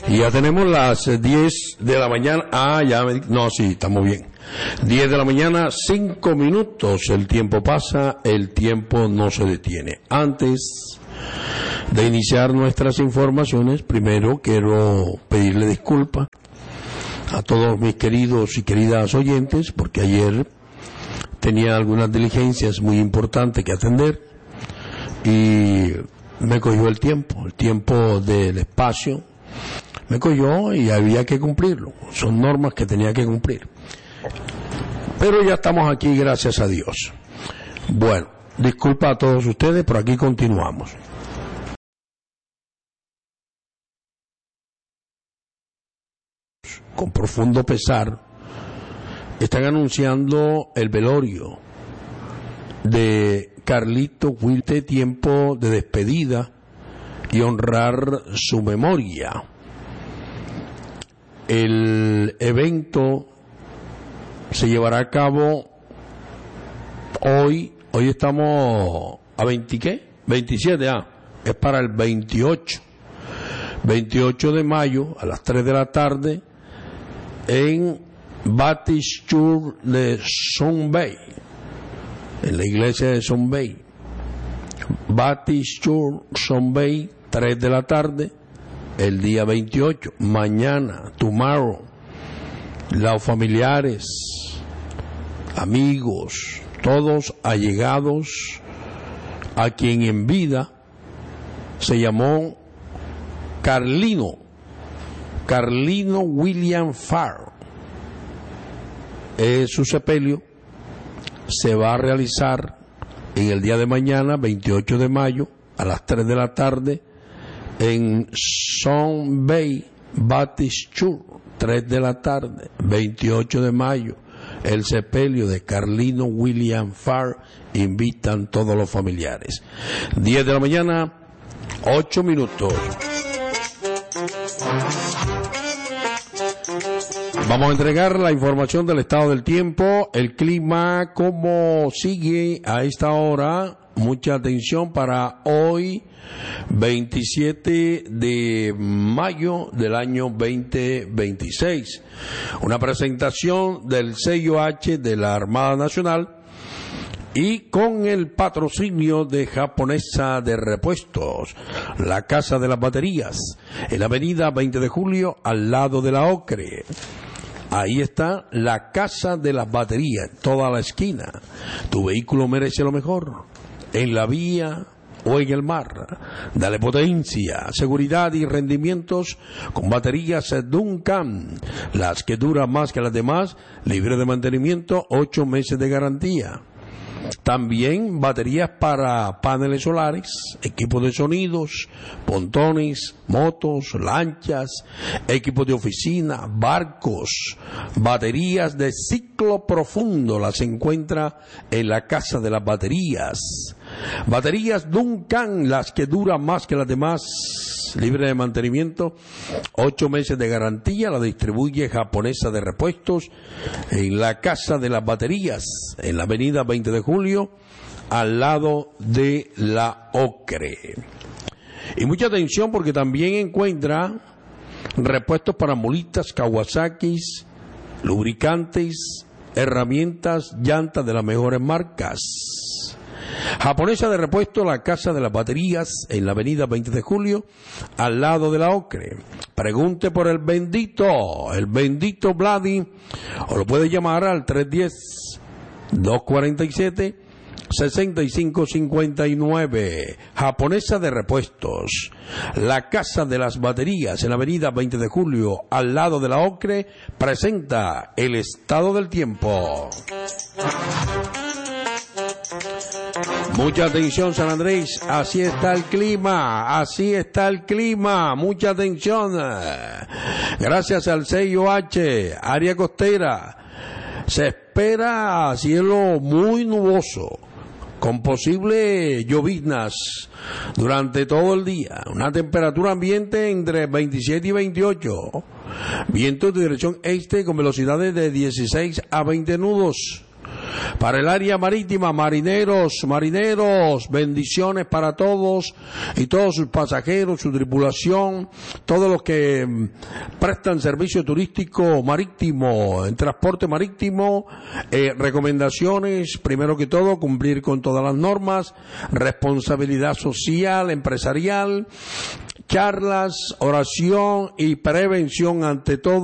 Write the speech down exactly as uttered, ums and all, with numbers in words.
Y ya tenemos las diez de la mañana. Ah, ya me... No, sí, estamos bien. diez de la mañana, cinco minutos. El tiempo pasa, el tiempo no se detiene. Antes de iniciar nuestras informaciones, primero quiero pedirle disculpas a todos mis queridos y queridas oyentes, porque ayer tenía algunas diligencias muy importantes que atender y me cogió el tiempo, el tiempo del espacio. Me cogió y había que cumplirlo. Son normas que tenía que cumplir. Pero ya estamos aquí, gracias a Dios. Bueno, disculpa a todos ustedes, pero aquí continuamos. Con profundo pesar, están anunciando el velorio de Carlito Huilte, tiempo de despedida y honrar su memoria. El evento se llevará a cabo hoy, hoy estamos a veinte, ¿qué? veintisiete, ah, es para el veintiocho, veintiocho de mayo a las tres de la tarde en Baptist Church de Sun Bay, en la iglesia de Sun Bay. Baptist Church Sun Bay, tres de la tarde, el día veintiocho, mañana, tomorrow. Los familiares, amigos, todos allegados a quien en vida se llamó Carlino, Carlino William Farr. Eh, su sepelio se va a realizar en el día de mañana, veintiocho de mayo, a las tres de la tarde, en Sun Bay Baptist Church, tres de la tarde, veintiocho de mayo, el sepelio de Carlino William Farr. Invitan todos los familiares. diez de la mañana, ocho minutos. Vamos a entregar la información del estado del tiempo, el clima, cómo sigue a esta hora. Mucha atención para hoy, veintisiete de mayo del año veinte veintiséis. Una presentación del sello H de la Armada Nacional y con el patrocinio de Japonesa de Repuestos, la Casa de las Baterías, en la avenida veinte de julio, al lado de la Ocre. Ahí está la Casa de las Baterías, en toda la esquina. Tu vehículo merece lo mejor, en la vía o en el mar. Dale potencia, seguridad y rendimientos con baterías Duncan, las que duran más que las demás, libre de mantenimiento, ocho meses de garantía. También baterías para paneles solares, equipos de sonidos, pontones, motos, lanchas, equipos de oficina, barcos, baterías de ciclo profundo, las encuentra en la Casa de las Baterías. Baterías Duncan, las que duran más que las demás, libre de mantenimiento, ocho meses de garantía, la distribuye Japonesa de Repuestos en la Casa de las Baterías, en la avenida veinte de julio, al lado de la Ocre. Y mucha atención porque también encuentra repuestos para mulitas, Kawasakis, lubricantes, herramientas, llantas de las mejores marcas. Japonesa de Repuesto, la Casa de las Baterías, en la avenida veinte de julio, al lado de la Ocre. Pregunte por el bendito, el bendito Vladi, o lo puede llamar al tres uno cero, dos cuatro siete, seis cinco cinco nueve. Japonesa de Repuestos, la Casa de las Baterías, en la avenida veinte de julio, al lado de la Ocre, presenta el estado del tiempo. Mucha atención, San Andrés, así está el clima, así está el clima, mucha atención. Gracias al sello H, área costera, se espera cielo muy nuboso, con posibles lloviznas durante todo el día. Una temperatura ambiente entre veintisiete y veintiocho. Vientos de dirección este con velocidades de dieciséis a veinte nudos. Para el área marítima, marineros, marineros, bendiciones para todos y todos sus pasajeros, su tripulación, todos los que prestan servicio turístico marítimo, en transporte marítimo, eh, recomendaciones, primero que todo, cumplir con todas las normas, responsabilidad social, empresarial, charlas, oración y prevención ante todo.